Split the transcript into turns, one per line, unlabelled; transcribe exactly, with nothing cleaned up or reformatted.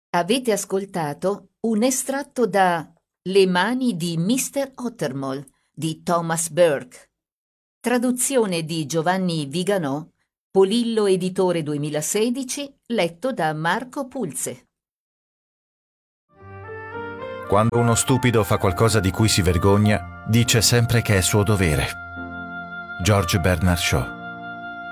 Avete ascoltato un estratto da Le mani di mister Ottermole di Thomas Burke, traduzione di Giovanni Viganò, Polillo Editore duemilasedici, letto da Marco Pulze.
Quando uno stupido fa qualcosa di cui si vergogna, dice sempre che è suo dovere. George Bernard Shaw.